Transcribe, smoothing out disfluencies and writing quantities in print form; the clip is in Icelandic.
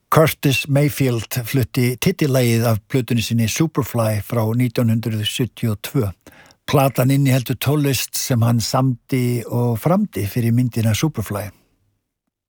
Curtis Mayfield flutti titillagið af plötunni sinni Superfly frá 1972. Platan inniheldur tónlist sem hann samdi og framdi fyrir myndina Superfly.